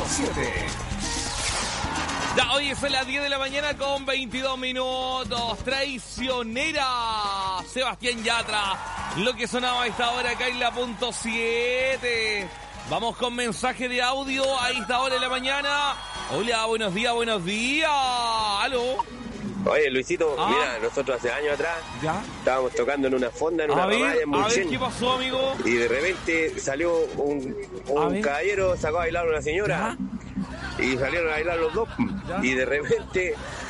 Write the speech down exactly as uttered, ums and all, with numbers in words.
siete. Ya, hoy es las diez de la mañana con veintidós minutos. Traicionera. Sebastián Yatra. Lo que sonaba a esta hora acá en la punto siete. Vamos con mensaje de audio a esta hora de la mañana. Hola, buenos días, buenos días. Aló. Oye, Luisito, ¿Ah? Mira, nosotros hace años atrás ¿Ya? estábamos tocando en una fonda, en una A ver, ramalla en a ver, Mulchen, ¿qué pasó, amigo? y de repente salió un, A un ver. caballero, sacó a bailar a una señora, y salieron a bailar los dos, ¿Ya? y de repente